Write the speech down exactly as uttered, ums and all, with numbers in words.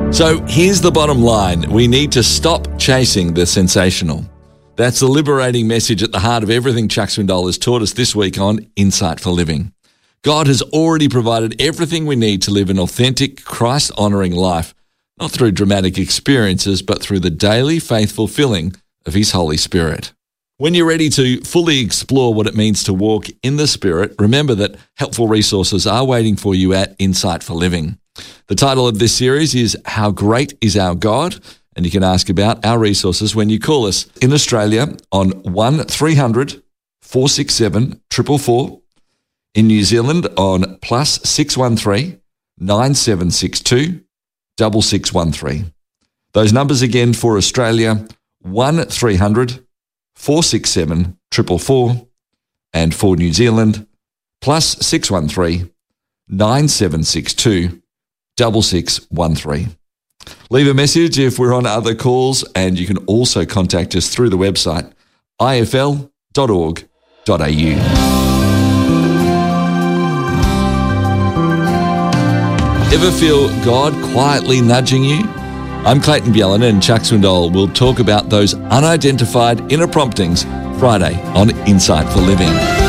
So here's the bottom line. We need to stop chasing the sensational. That's the liberating message at the heart of everything Chuck Swindoll has taught us this week on Insight for Living. God has already provided everything we need to live an authentic, Christ-honouring life, not through dramatic experiences, but through the daily faithful filling of His Holy Spirit. When you're ready to fully explore what it means to walk in the Spirit, remember that helpful resources are waiting for you at Insight for Living. The title of this series is How Great is Our God? And you can ask about our resources when you call us in Australia on one three hundred, four six seven, four four four, in New Zealand on plus six one three, nine seven six two, six six one three. Those numbers again for Australia, one three hundred, four six seven, four four four, and for New Zealand, plus six one three, nine seven six two, six six one three. Leave a message if we're on other calls, and you can also contact us through the website I F L dot org dot A U. Ever feel God quietly nudging you? I'm Clayton Bjelland, and Chuck Swindoll will talk about those unidentified inner promptings Friday on Insight for Living.